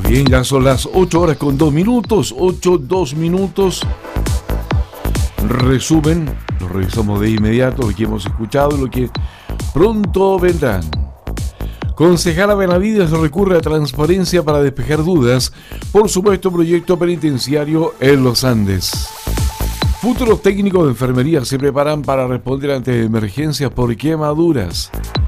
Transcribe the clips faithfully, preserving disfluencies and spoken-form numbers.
Bien, ya son las ocho horas con dos minutos, ocho, dos minutos. Resumen, lo revisamos de inmediato, lo que hemos escuchado y lo que pronto vendrán. Concejala Benavides recurre a transparencia para despejar dudas por supuesto proyecto penitenciario en los Andes. Futuros técnicos de enfermería se preparan para responder ante emergencias por quemaduras.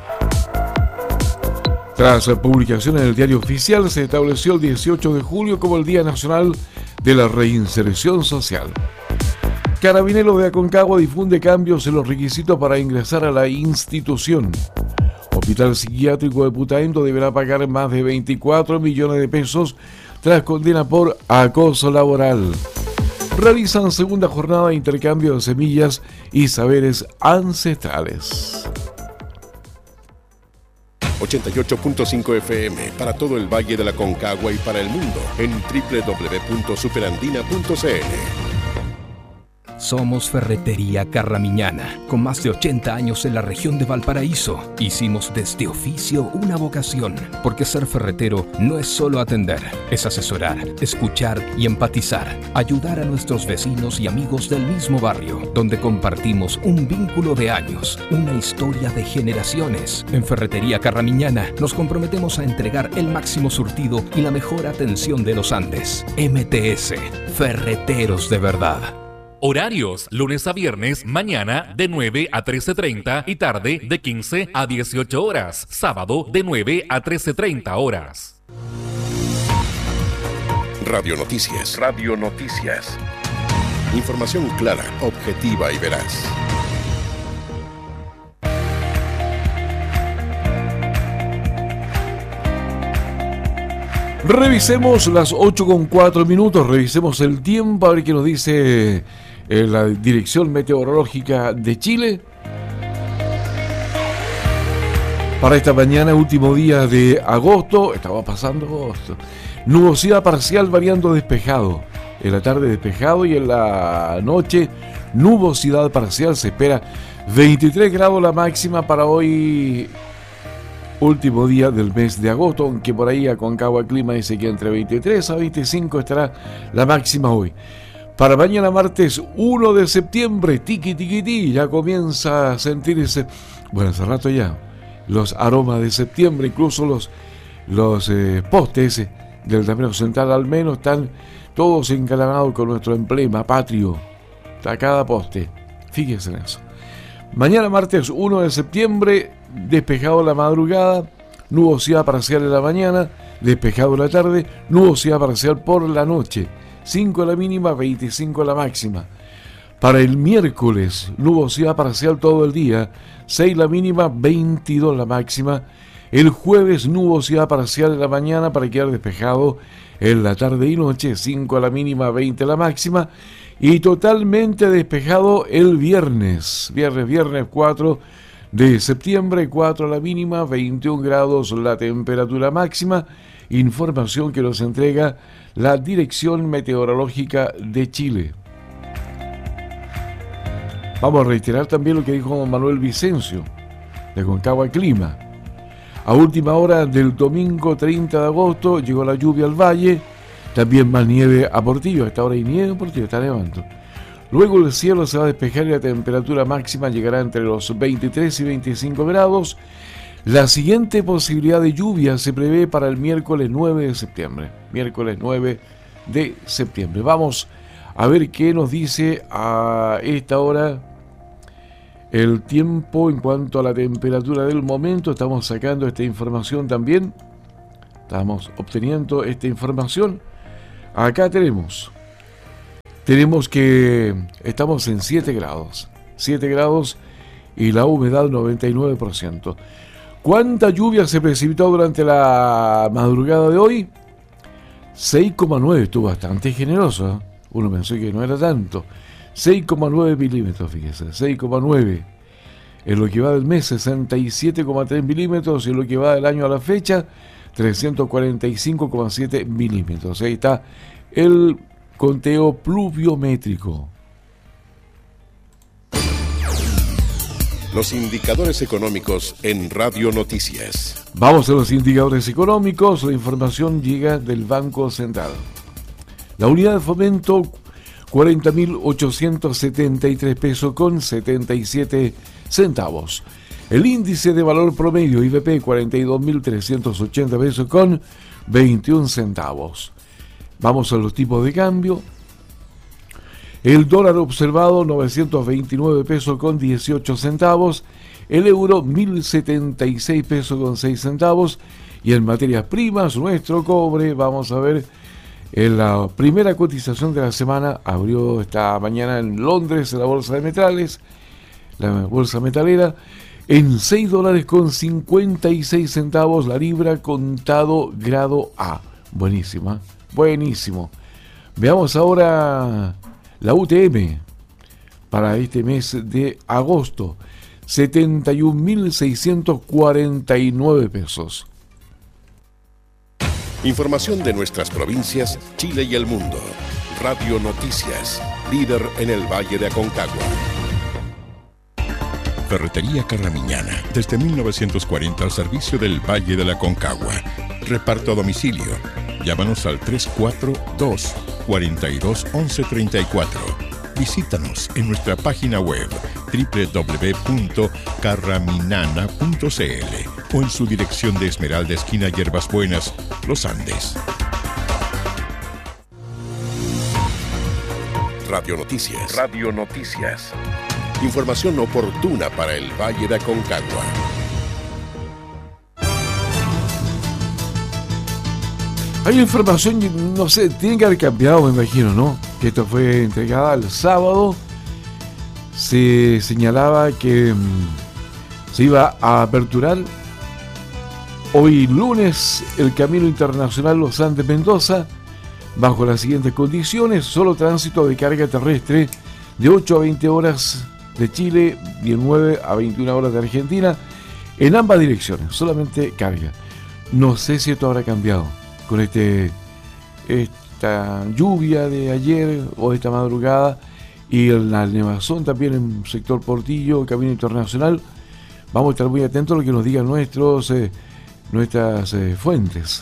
Tras la publicación en el Diario Oficial, se estableció el dieciocho de julio como el Día Nacional de la Reinserción Social. Carabineros de Aconcagua difunde cambios en los requisitos para ingresar a la institución. Hospital Psiquiátrico de Putaendo deberá pagar más de veinticuatro millones de pesos tras condena por acoso laboral. Realizan segunda jornada de intercambio de semillas y saberes ancestrales. ochenta y ocho punto cinco F M para todo el Valle de la Aconcagua y para el mundo en doble u doble u doble u punto superandina punto c l. Somos Ferretería Carramiñana, con más de ochenta años en la región de Valparaíso. Hicimos de este oficio una vocación, porque ser ferretero no es solo atender, es asesorar, escuchar y empatizar, ayudar a nuestros vecinos y amigos del mismo barrio, donde compartimos un vínculo de años, una historia de generaciones. En Ferretería Carramiñana nos comprometemos a entregar el máximo surtido y la mejor atención de los Andes. M T S, Ferreteros de verdad. Horarios, lunes a viernes, mañana de nueve a trece treinta y tarde de quince a dieciocho horas. Sábado de nueve a trece treinta horas. Radio Noticias. Radio Noticias. Información clara, objetiva y veraz. Revisemos las ocho con cuatro minutos, revisemos el tiempo, a ver qué nos dice eh, la Dirección Meteorológica de Chile. Para esta mañana, último día de agosto, estaba pasando agosto, nubosidad parcial variando despejado. En la tarde despejado y en la noche nubosidad parcial. Se espera veintitrés grados la máxima para hoy, último día del mes de agosto, aunque por ahí Aconcagua Clima dice que entre veintitrés a veinticinco estará la máxima hoy. Para mañana martes uno de septiembre, tiqui tiqui ti, ya comienza a sentirse, bueno, hace rato ya, los aromas de septiembre, incluso los, los eh, postes del tablero central al menos están todos encalamados con nuestro emblema patrio, a cada poste, fíjense en eso. Mañana martes uno de septiembre, despejado la madrugada, nubosidad parcial en la mañana, despejado en la tarde, nubosidad parcial por la noche, cinco la mínima, veinticinco la máxima. Para el miércoles, nubosidad parcial todo el día, seis la mínima, veintidós la máxima. El jueves, nubosidad parcial en la mañana para quedar despejado en la tarde y noche, cinco la mínima, veinte la máxima. Y totalmente despejado el viernes, viernes, viernes cuatro de septiembre, cuatro la mínima, veintiún grados la temperatura máxima. Información que nos entrega la Dirección Meteorológica de Chile. Vamos a reiterar también lo que dijo Manuel Vicencio, de Aconcagua Clima. A última hora del domingo treinta de agosto llegó la lluvia al valle, también más nieve a Portillo. A esta hora hay nieve en Portillo, está nevando. Luego el cielo se va a despejar y la temperatura máxima llegará entre los veintitrés y veinticinco grados. La siguiente posibilidad de lluvia se prevé para el miércoles nueve de septiembre. Miércoles nueve de septiembre. Vamos a ver qué nos dice a esta hora el tiempo en cuanto a la temperatura del momento. Estamos sacando esta información también. Estamos obteniendo esta información. Acá tenemos. Tenemos que estamos en siete grados. siete grados y la humedad noventa y nueve por ciento. ¿Cuánta lluvia se precipitó durante la madrugada de hoy? seis coma nueve, estuvo bastante generoso. Uno pensó que no era tanto. seis coma nueve milímetros, fíjese. seis coma nueve. En lo que va del mes, sesenta y siete coma tres milímetros. Y en lo que va del año a la fecha, trescientos cuarenta y cinco coma siete milímetros. Ahí está el conteo pluviométrico. Los indicadores económicos en Radio Noticias. Vamos a los indicadores económicos. La información llega del Banco Central. La unidad de fomento, cuarenta mil ochocientos setenta y tres pesos con setenta y siete centavos. El índice de valor promedio I V P, cuarenta y dos mil trescientos ochenta pesos con veintiún centavos. Vamos a los tipos de cambio. El dólar observado, novecientos veintinueve pesos con dieciocho centavos. El euro, mil setenta y seis pesos con seis centavos. Y en materias primas, nuestro cobre, vamos a ver, en la primera cotización de la semana, abrió esta mañana en Londres, en la bolsa de metales, la bolsa metalera, en seis dólares con cincuenta y seis centavos la libra contado grado A. Buenísima, buenísimo. Veamos ahora la U T M para este mes de agosto, setenta y un mil seiscientos cuarenta y nueve pesos. Información de nuestras provincias, Chile y el mundo. Radio Noticias, líder en el Valle de Aconcagua. Ferretería Carramiñana, desde mil novecientos cuarenta al servicio del Valle de la Aconcagua. Reparto a domicilio. Llámanos al tres cuatro dos, cuatro dos, once treinta y cuatro. Visítanos en nuestra página web doble u doble u doble u punto carraminana punto c l o en su dirección de Esmeralda, esquina Hierbas Buenas, Los Andes. Radio Noticias. Radio Noticias. Información oportuna para el Valle de Aconcagua. Hay información, no sé, tiene que haber cambiado, me imagino, ¿no? Que esto fue entregada el sábado. Se señalaba que mmm, se iba a aperturar hoy lunes el Camino Internacional Los Andes-Mendoza bajo las siguientes condiciones: solo tránsito de carga terrestre de ocho a veinte horas de Chile, diecinueve a veintiuna horas de Argentina, en ambas direcciones, solamente carga. No sé si esto habrá cambiado con este esta lluvia de ayer o esta madrugada y la nevazón también en el sector Portillo, Camino Internacional. Vamos a estar muy atentos a lo que nos digan nuestros eh, nuestras eh, fuentes.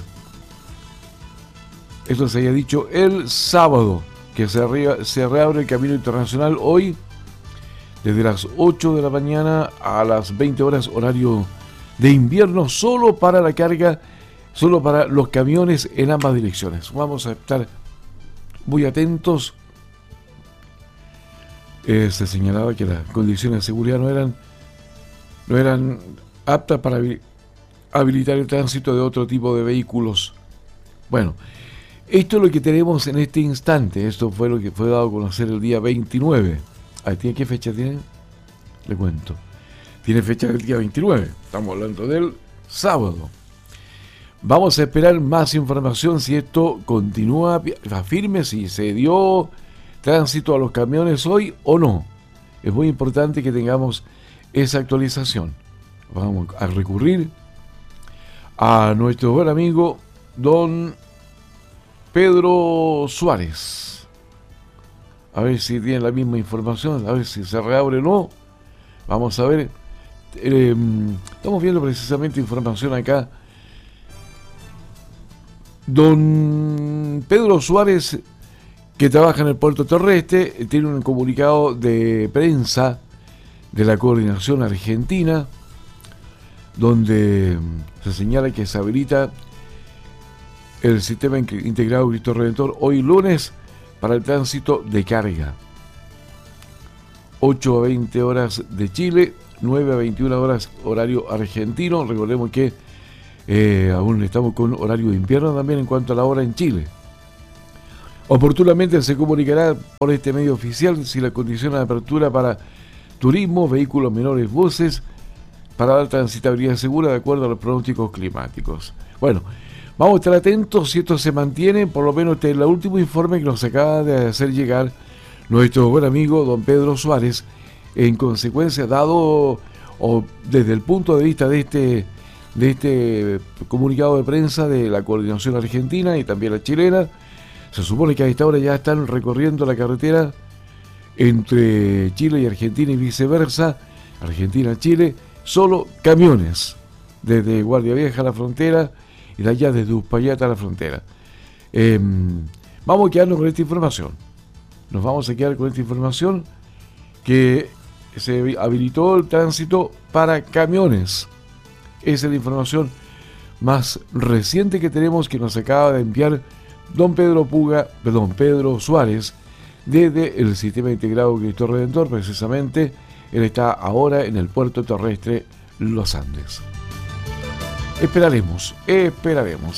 Esto se haya dicho el sábado, que se, re, se reabre el Camino Internacional hoy desde las ocho de la mañana a las veinte horas, horario de invierno, solo para la carga, solo para los camiones en ambas direcciones. Vamos a estar muy atentos. Eh, se señalaba que las condiciones de seguridad no eran, no eran aptas para habilitar el tránsito de otro tipo de vehículos. Bueno, esto es lo que tenemos en este instante. Esto fue lo que fue dado a conocer el día veintinueve. Ahí tiene, ¿qué fecha tiene? Le cuento. Tiene fecha del día veintinueve. Estamos hablando del sábado. Vamos a esperar más información si esto continúa firme, si se dio tránsito a los camiones hoy o no. Es muy importante que tengamos esa actualización. Vamos a recurrir a nuestro buen amigo don Pedro Suárez. A ver si tiene la misma información, a ver si se reabre o no. Vamos a ver. Eh, estamos viendo precisamente información acá. Don Pedro Suárez, que trabaja en el puerto terrestre, tiene un comunicado de prensa de la Coordinación Argentina, donde se señala que se habilita el sistema integrado Cristo Redentor hoy lunes para el tránsito de carga. ocho a veinte horas de Chile, nueve a veintiuna horas horario argentino. Recordemos que eh, aún estamos con horario de invierno también en cuanto a la hora en Chile. Oportunamente se comunicará por este medio oficial si la condición de apertura para turismo, vehículos menores, buses, para dar transitabilidad segura de acuerdo a los pronósticos climáticos. Bueno, vamos a estar atentos si esto se mantiene. Por lo menos este es el último informe que nos acaba de hacer llegar nuestro buen amigo don Pedro Suárez. En consecuencia, dado o desde el punto de vista de este de este comunicado de prensa de la Coordinación Argentina y también la chilena, se supone que a esta hora ya están recorriendo la carretera entre Chile y Argentina y viceversa, Argentina-Chile, solo camiones, desde Guardia Vieja a la frontera y de allá desde Uspallata a la frontera. Eh, vamos a quedarnos con esta información. Nos vamos a quedar con esta información que se habilitó el tránsito para camiones. Esa es la información más reciente que tenemos, que nos acaba de enviar don Pedro Puga, perdón, Pedro Suárez, desde el Sistema Integrado Cristo Redentor. Precisamente, él está ahora en el puerto terrestre Los Andes. Esperaremos, esperaremos.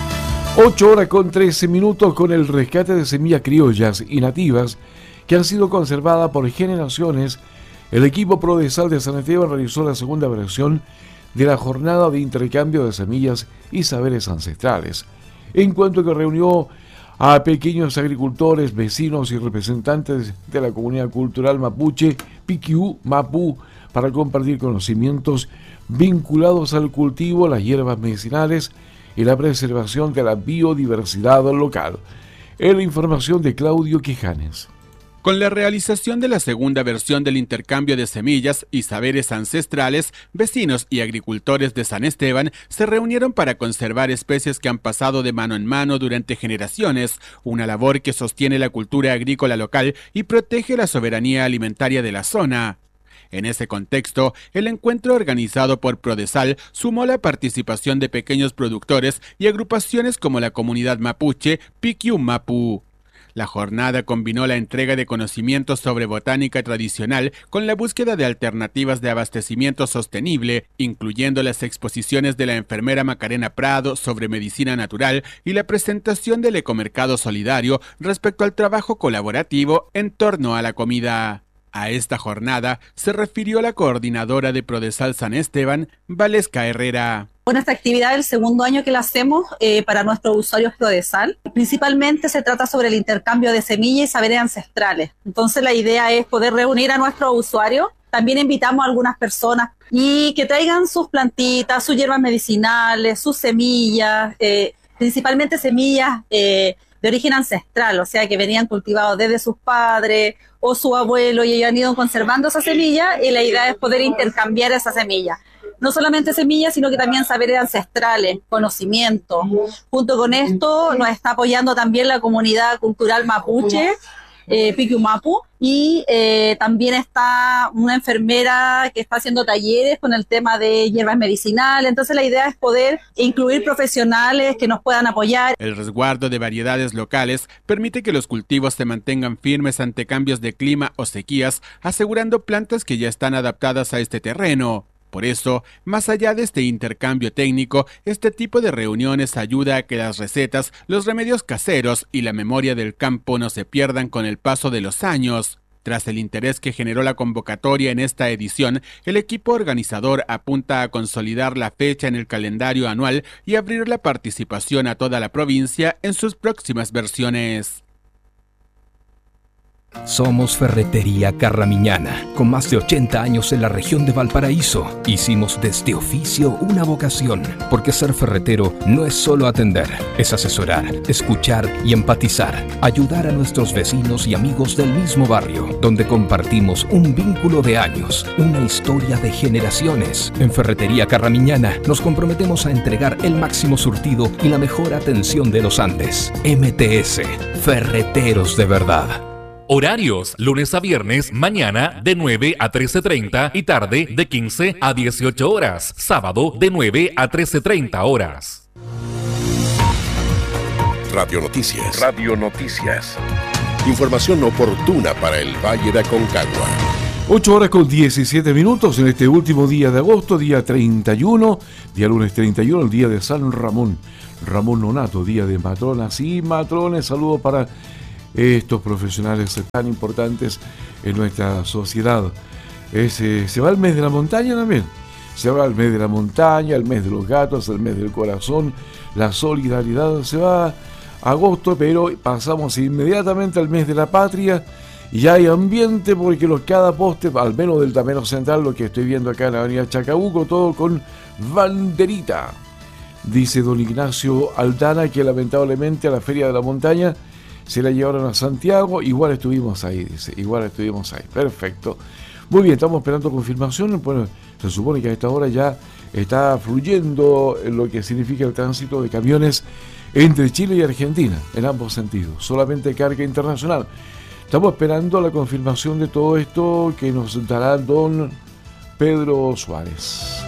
ocho horas con trece minutos, con el rescate de semillas criollas y nativas que han sido conservadas por generaciones. El equipo Prodesal de San Esteban realizó la segunda versión de la jornada de intercambio de semillas y saberes ancestrales, encuentro que reunió a pequeños agricultores, vecinos y representantes de la comunidad cultural mapuche Piquiú Mapú para compartir conocimientos vinculados al cultivo, las hierbas medicinales y la preservación de la biodiversidad local. Es la información de Claudio Quijanes. Con la realización de la segunda versión del intercambio de semillas y saberes ancestrales, vecinos y agricultores de San Esteban se reunieron para conservar especies que han pasado de mano en mano durante generaciones, una labor que sostiene la cultura agrícola local y protege la soberanía alimentaria de la zona. En ese contexto, el encuentro organizado por Prodesal sumó la participación de pequeños productores y agrupaciones como la comunidad mapuche Piquiú Mapú. La jornada combinó la entrega de conocimientos sobre botánica tradicional con la búsqueda de alternativas de abastecimiento sostenible, incluyendo las exposiciones de la enfermera Macarena Prado sobre medicina natural y la presentación del ecomercado solidario respecto al trabajo colaborativo en torno a la comida. A esta jornada se refirió la coordinadora de Prodesal San Esteban, Valesca Herrera. Bueno, esta actividad es el segundo año que la hacemos eh, para nuestros usuarios Prodesal. Principalmente se trata sobre el intercambio de semillas y saberes ancestrales. Entonces la idea es poder reunir a nuestros usuarios. También invitamos a algunas personas y que traigan sus plantitas, sus hierbas medicinales, sus semillas, eh, principalmente semillas eh, de origen ancestral, o sea, que venían cultivados desde sus padres o su abuelo y ellos han ido conservando esa semilla, y la idea es poder intercambiar esa semilla. No solamente semillas, sino que también saberes ancestrales, conocimientos. Junto con esto nos está apoyando también la comunidad cultural mapuche, eh, Piquiú Mapú, y eh, también está una enfermera que está haciendo talleres con el tema de hierbas medicinales. Entonces la idea es poder incluir profesionales que nos puedan apoyar. El resguardo de variedades locales permite que los cultivos se mantengan firmes ante cambios de clima o sequías, asegurando plantas que ya están adaptadas a este terreno. Por eso, más allá de este intercambio técnico, este tipo de reuniones ayuda a que las recetas, los remedios caseros y la memoria del campo no se pierdan con el paso de los años. Tras el interés que generó la convocatoria en esta edición, el equipo organizador apunta a consolidar la fecha en el calendario anual y abrir la participación a toda la provincia en sus próximas versiones. Somos Ferretería Carramiñana, con más de ochenta años en la región de Valparaíso. Hicimos de este oficio una vocación, porque ser ferretero no es solo atender, es asesorar, escuchar y empatizar, ayudar a nuestros vecinos y amigos del mismo barrio, donde compartimos un vínculo de años, una historia de generaciones. En Ferretería Carramiñana nos comprometemos a entregar el máximo surtido y la mejor atención de los Andes. M T S, Ferreteros de verdad. Horarios, lunes a viernes, mañana de nueve a trece treinta y tarde de quince a dieciocho horas. Sábado de nueve a trece treinta horas. Radio Noticias. Radio Noticias. Información oportuna para el Valle de Aconcagua. ocho horas con diecisiete minutos en este último día de agosto, día treinta y uno, día lunes treinta y uno, el día de San Ramón. Ramón Nonato, día de matronas y matrones. Saludos para estos profesionales tan importantes en nuestra sociedad. Es, eh, se va el mes de la montaña también. Se va el mes de la montaña, el mes de los gatos, el mes del corazón, la solidaridad. Se va agosto, pero pasamos inmediatamente al mes de la patria. Y ya hay ambiente porque los cada poste, al menos del Tamero Central, lo que estoy viendo acá en la avenida Chacabuco, todo con banderita. Dice don Ignacio Aldana que lamentablemente a la Feria de la Montaña se la llevaron a Santiago. Igual estuvimos ahí, dice, igual estuvimos ahí. Perfecto. Muy bien, estamos esperando confirmación. Bueno, se supone que a esta hora ya está fluyendo lo que significa el tránsito de camiones entre Chile y Argentina, en ambos sentidos, solamente carga internacional. Estamos esperando la confirmación de todo esto que nos dará don Pedro Suárez.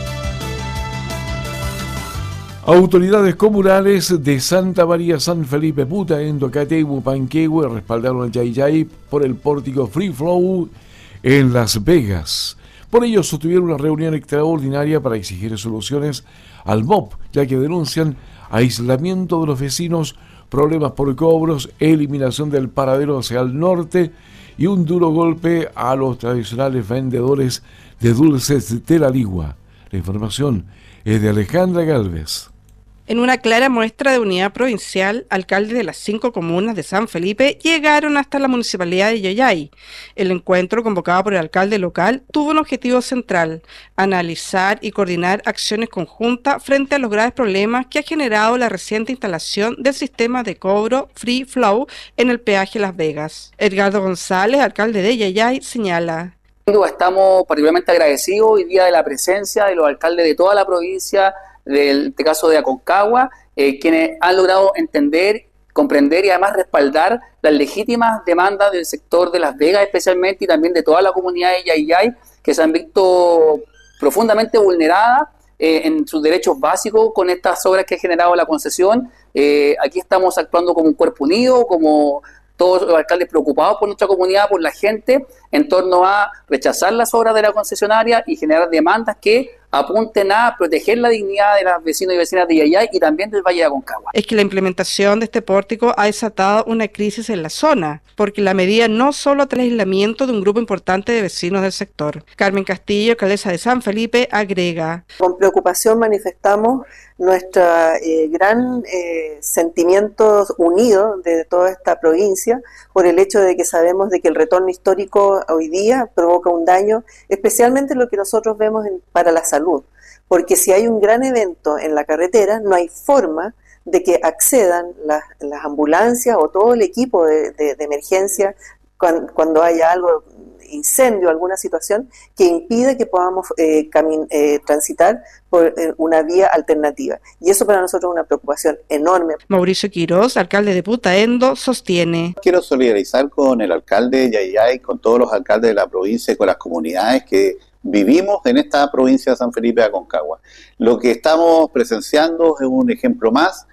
Autoridades comunales de Santa María, San Felipe, Putaendo, Catehue, Panquehue respaldaron al Yayay por el pórtico Free Flow en Las Vegas. Por ello sostuvieron una reunión extraordinaria para exigir soluciones al M O P, ya que denuncian aislamiento de los vecinos, problemas por cobros, eliminación del paradero hacia el norte y un duro golpe a los tradicionales vendedores de dulces de la Ligua. La información es de Alejandra Galvez. En una clara muestra de unidad provincial, alcaldes de las cinco comunas de San Felipe llegaron hasta la municipalidad de Yayay. El encuentro, convocado por el alcalde local, tuvo un objetivo central: analizar y coordinar acciones conjuntas frente a los graves problemas que ha generado la reciente instalación del sistema de cobro Free Flow en el peaje Las Vegas. Edgardo González, alcalde de Yayay, señala: Estamos particularmente agradecidos hoy día de la presencia de los alcaldes de toda la provincia, del este caso de Aconcagua, eh, quienes han logrado entender, comprender y además respaldar las legítimas demandas del sector de Las Vegas especialmente, y también de toda la comunidad de Yayay, que se han visto profundamente vulneradas eh, en sus derechos básicos con estas obras que ha generado la concesión. Eh, aquí estamos actuando como un cuerpo unido, como todos los alcaldes preocupados por nuestra comunidad, por la gente, en torno a rechazar las obras de la concesionaria y generar demandas que apunten a proteger la dignidad de los vecinos y vecinas de Yayay y también del Valle de Aconcagua. Es que la implementación de este pórtico ha desatado una crisis en la zona, porque la medida no solo trae aislamiento de un grupo importante de vecinos del sector. Carmen Castillo, alcaldesa de San Felipe, agrega: con preocupación manifestamos nuestro eh, gran eh, sentimiento unido de toda esta provincia por el hecho de que sabemos de que el retorno histórico hoy día provoca un daño, especialmente lo que nosotros vemos en, para la salud, porque si hay un gran evento en la carretera no hay forma de que accedan las, las ambulancias o todo el equipo de, de, de emergencia cuando, cuando haya algo, incendio, alguna situación que impide que podamos eh, camin- eh, transitar por eh, una vía alternativa. Y eso para nosotros es una preocupación enorme. Mauricio Quiroz, alcalde de Putaendo, sostiene: quiero solidarizar con el alcalde de Yayay, con todos los alcaldes de la provincia y con las comunidades que vivimos en esta provincia de San Felipe de Aconcagua. Lo que estamos presenciando es un ejemplo más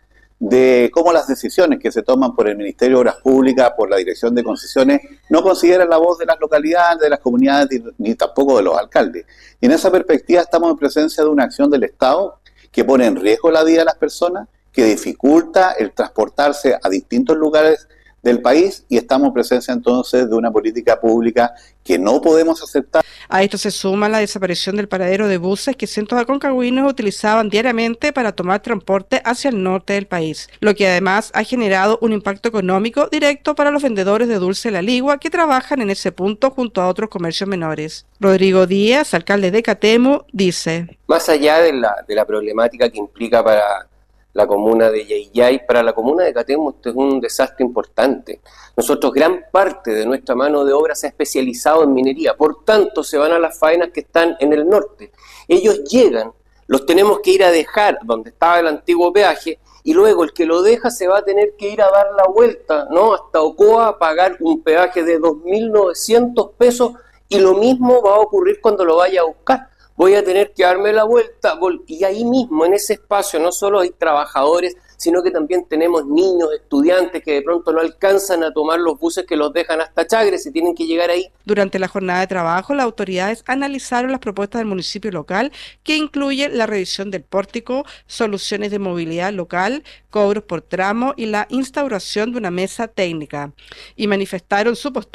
de cómo las decisiones que se toman por el Ministerio de Obras Públicas, por la Dirección de Concesiones, no consideran la voz de las localidades, de las comunidades, ni tampoco de los alcaldes. Y en esa perspectiva estamos en presencia de una acción del Estado que pone en riesgo la vida de las personas, que dificulta el transportarse a distintos lugares del país, y estamos en presencia entonces de una política pública que no podemos aceptar. A esto se suma la desaparición del paradero de buses que cientos de aconcagüinos utilizaban diariamente para tomar transporte hacia el norte del país, lo que además ha generado un impacto económico directo para los vendedores de dulce de la Ligua que trabajan en ese punto junto a otros comercios menores. Rodrigo Díaz, alcalde de Catehue, dice: más allá de la, de la problemática que implica para la comuna de Yayay, para la comuna de Catehue esto es un desastre importante. Nosotros, gran parte de nuestra mano de obra se ha especializado en minería, por tanto se van a las faenas que están en el norte. Ellos llegan, los tenemos que ir a dejar donde estaba el antiguo peaje, y luego el que lo deja se va a tener que ir a dar la vuelta, ¿no?, hasta Ocoa, a pagar un peaje de dos mil novecientos pesos, y lo mismo va a ocurrir cuando lo vaya a buscar. Voy a tener que darme la vuelta, y ahí mismo, en ese espacio, no solo hay trabajadores, sino que también tenemos niños, estudiantes que de pronto no alcanzan a tomar los buses que los dejan hasta Chagres y tienen que llegar ahí. Durante la jornada de trabajo, las autoridades analizaron las propuestas del municipio local, que incluyen la revisión del pórtico, soluciones de movilidad local, cobros por tramo y la instauración de una mesa técnica, y manifestaron su postura